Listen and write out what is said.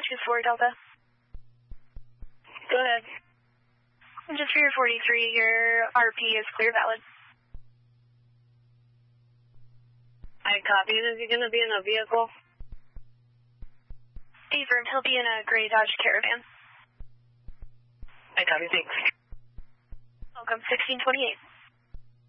4 Delta. Go ahead. Just for your 43, your RP is clear valid. I copy. Is he going to be in a vehicle? Affirmed. He'll be in a gray Dodge Caravan. I copy. Thanks. Welcome, 1628.